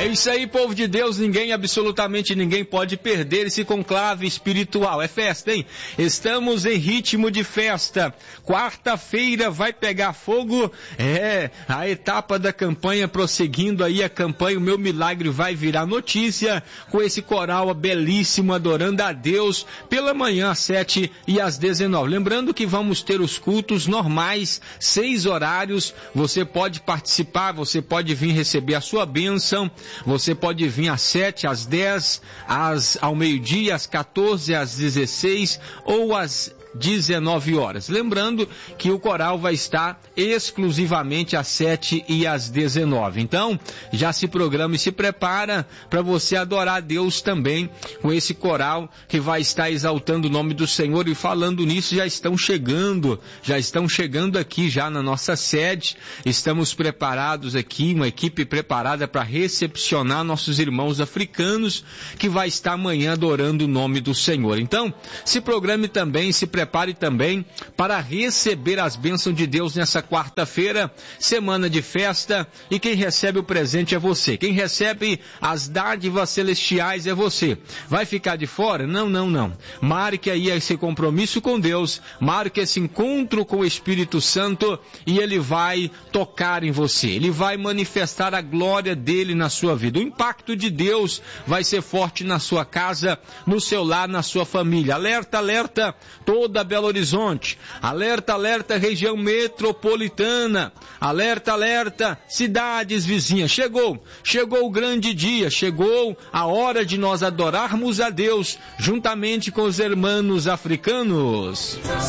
isso aí, povo de Deus, absolutamente ninguém pode perder esse conclave espiritual. É festa, hein? Estamos em ritmo de festa. Quarta-feira vai pegar fogo. A etapa da campanha prosseguindo aí, a campanha O Meu Milagre vai virar notícia, com esse coral belíssimo adorando a Deus pela manhã às 7 e às 19. Lembrando que vamos ter os cultos normais, 6 horários. Você pode participar, você pode vir receber a sua bênção. Você pode vir às 7, às 10, ao meio-dia, às 14, às 16 ou às 19 horas. Lembrando que o coral vai estar exclusivamente às 7 e às 19. Então, já se programa e se prepara para você adorar a Deus também com esse coral que vai estar exaltando o nome do Senhor. E falando nisso, já estão chegando aqui já na nossa sede. Estamos preparados aqui, uma equipe preparada para recepcionar nossos irmãos africanos que vai estar amanhã adorando o nome do Senhor. Então, se programe também, se prepare também para receber as bênçãos de Deus nessa quarta-feira, semana de festa, e quem recebe o presente é você. Quem recebe as dádivas celestiais é você. Vai ficar de fora? Não. Marque aí esse compromisso com Deus, marque esse encontro com o Espírito Santo e ele vai tocar em você. Ele vai manifestar a glória dele na sua vida. O impacto de Deus vai ser forte na sua casa, no seu lar, na sua família. Alerta, alerta, toda Belo Horizonte. Alerta, alerta, região metropolitana. Alerta, alerta, cidades vizinhas. Chegou o grande dia, chegou a hora de nós adorarmos a Deus juntamente com os irmãos africanos.